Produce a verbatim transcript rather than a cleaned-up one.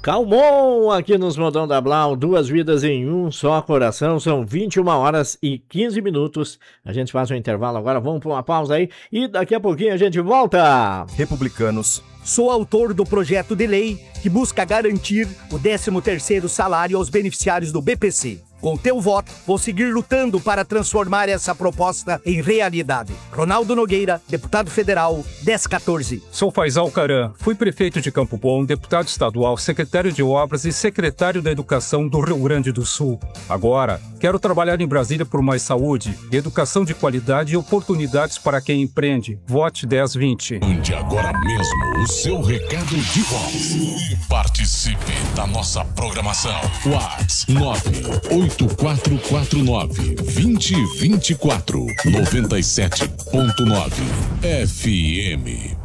Calmon, aqui nos Modão da Blau, duas vidas em um só coração, são vinte e uma horas e quinze minutos. A gente faz um intervalo agora, vamos para uma pausa aí e daqui a pouquinho a gente volta. Republicanos. Sou autor do projeto de lei que busca garantir o décimo terceiro salário aos beneficiários do B P C. Com teu voto, vou seguir lutando para transformar essa proposta em realidade. Ronaldo Nogueira, deputado federal, dez quatorze. Sou Faisal Caram, fui prefeito de Campo Bom, deputado estadual, secretário de Obras e secretário da Educação do Rio Grande do Sul. Agora, quero trabalhar em Brasília por mais saúde, educação de qualidade e oportunidades para quem empreende. Vote dez vinte. Mande agora mesmo o seu recado de voz e participe da nossa programação. WhatsApp nove oito quatro quatro nove, dois zero dois quatro, noventa e sete ponto nove F M.